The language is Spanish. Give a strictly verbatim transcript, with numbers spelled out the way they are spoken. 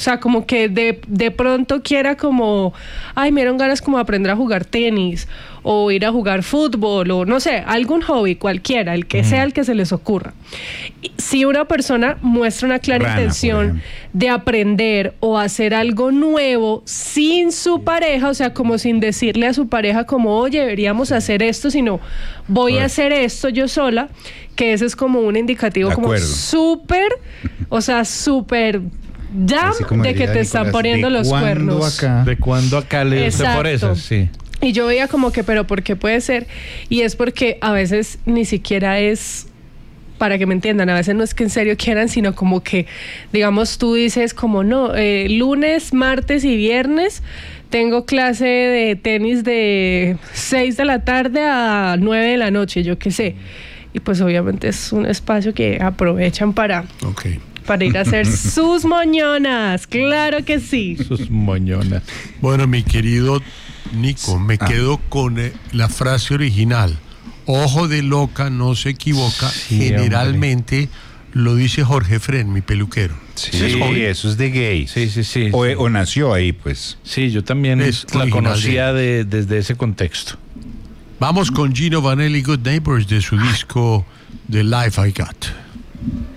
sea, como que de, de pronto quiera como, ay, me dieron ganas como de aprender a jugar tenis o ir a jugar fútbol o no sé, algún hobby cualquiera, el que mm. sea el que se les ocurra. Si una persona muestra una clara Rana, intención de aprender o hacer algo nuevo sin su pareja, o sea, como sin decirle a su pareja como, oye, deberíamos hacer esto, sino voy a hacer esto yo sola, que ese es como un indicativo como súper, o sea, súper ya de que te Nicolás, están poniendo los cuernos. Acá? ¿De cuándo acá le dio por eso? Sí. Y yo veía como que, pero ¿por qué puede ser? Y es porque a veces ni siquiera es, para que me entiendan, a veces no es que en serio quieran, sino como que, digamos, tú dices como no, eh, lunes, martes y viernes tengo clase de tenis de seis de la tarde a nueve de la noche, yo qué sé. Y pues obviamente es un espacio que aprovechan para... Okay. Para ir a hacer sus moñonas, claro que sí. Sus moñonas. Bueno, mi querido Nico, me ah. quedo con eh, la frase original. Ojo de loca no se equivoca. Sí, generalmente hombre. Lo dice Jorge Fren, mi peluquero. Sí, ¿Es eso es de gay. Sí, sí, sí. O, o nació ahí, pues. Sí, yo también es la conocía de, desde ese contexto. Vamos con Gino Vanelli, Good Neighbors, de su disco The Life I Got.